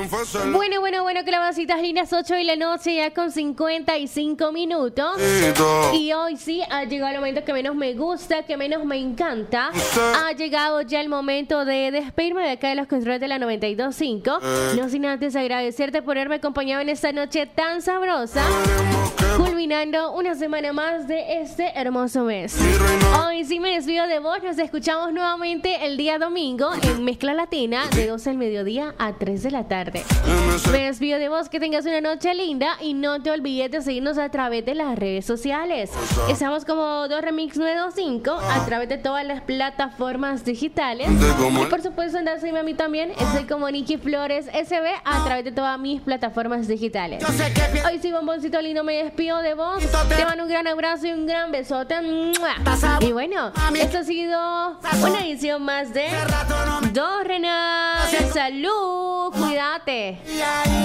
Bueno, clavasitas lindas, 8 de la noche, ya con 55 minutos. Y hoy sí ha llegado el momento que menos me gusta, que menos me encanta. Ha llegado ya el momento de despedirme de acá de los controles de la 92.5. No sin antes agradecerte por haberme acompañado en esta noche tan sabrosa, culminando una semana más de este hermoso mes. Hoy sí me despido de vos. Nos escuchamos nuevamente el día domingo en Mezcla Latina de 12 del mediodía a 3 de la tarde. Me despido de vos, que tengas una noche linda y no te olvides de seguirnos a través de las redes sociales. Estamos como 2Remix925 a través de todas las plataformas digitales. Y por supuesto, andar a seguirme a mí también. Estoy como Nikki Flores SB a través de todas mis plataformas digitales. Hoy sí, bomboncito lindo, me despido de vos. Te mando un gran abrazo y un gran besote. Y bueno, esto ha sido una edición más de Dos Renas. Salud, cuídate.